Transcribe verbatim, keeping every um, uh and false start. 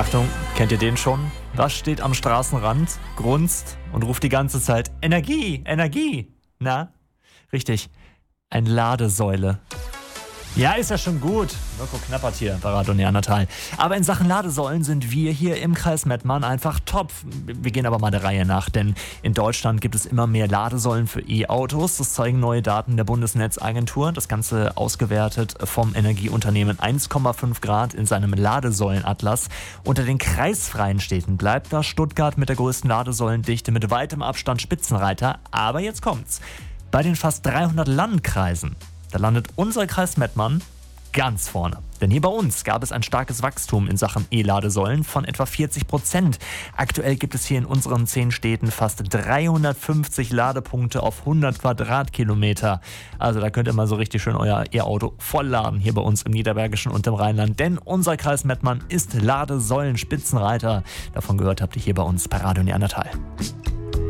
Achtung, kennt ihr den schon? Was steht am Straßenrand, grunzt und ruft die ganze Zeit Energie, Energie? Na, richtig, eine Ladesäule. Ja, ist ja schon gut. Mirko knappert hier bei Radio Neandertal. Aber in Sachen Ladesäulen sind wir hier im Kreis Mettmann einfach top. Wir gehen aber mal der Reihe nach, denn in Deutschland gibt es immer mehr Ladesäulen für E-Autos. Das zeigen neue Daten der Bundesnetzagentur. Das Ganze ausgewertet vom Energieunternehmen eins Komma fünf Grad in seinem Ladesäulenatlas. Unter den kreisfreien Städten bleibt da Stuttgart mit der größten Ladesäulendichte mit weitem Abstand Spitzenreiter. Aber jetzt kommt's. Bei den fast dreihundert Landkreisen, da landet unser Kreis Mettmann ganz vorne. Denn hier bei uns gab es ein starkes Wachstum in Sachen E-Ladesäulen von etwa vierzig Prozent. Aktuell gibt es hier in unseren zehn Städten fast dreihundertfünfzig Ladepunkte auf hundert Quadratkilometer. Also da könnt ihr mal so richtig schön euer E-Auto vollladen hier bei uns im Niederbergischen und im Rheinland. Denn unser Kreis Mettmann ist Ladesäulen-Spitzenreiter. Davon gehört habt ihr hier bei uns bei Radio Neandertal.